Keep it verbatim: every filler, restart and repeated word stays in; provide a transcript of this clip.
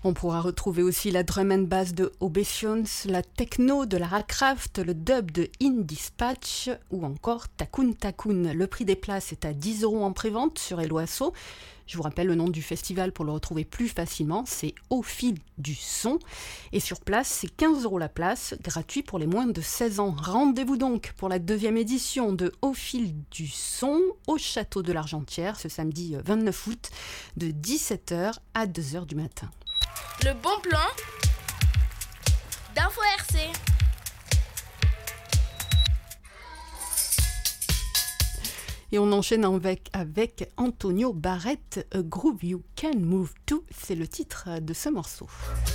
On pourra retrouver aussi la drum and bass de Obeisance, la techno de Lara Croft, le dub de In Dispatch ou encore Takun Takun. Le prix des places est à dix euros en prévente sur Hello Asso. Je vous rappelle le nom du festival pour le retrouver plus facilement, c'est Au fil du son. Et sur place, c'est quinze euros la place, gratuit pour les moins de seize ans. Rendez-vous donc pour la deuxième édition de Au fil du son au Château de l'Argentière ce samedi vingt-neuf août de dix-sept heures à deux heures du matin. Le bon plan d'Info R C. Et on enchaîne avec, avec Antonio Barrett, A Groove You Can Move To, c'est le titre de ce morceau.